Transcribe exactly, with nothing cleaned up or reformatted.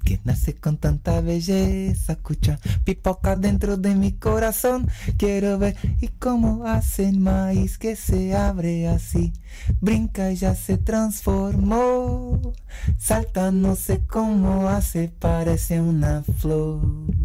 que nace con tanta belleza. Escucha, pipoca dentro de mi corazón. Quiero ver y cómo hace el maíz que se abre así. Brinca y ya se transformó. Salta, no sé cómo hace, parece una flor.